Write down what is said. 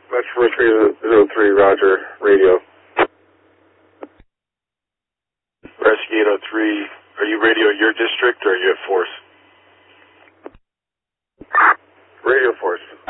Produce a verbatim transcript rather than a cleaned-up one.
Match four three zero three, Roger, radio. Rescue eight oh three, are you radio your district or are you at Force? Radio Force.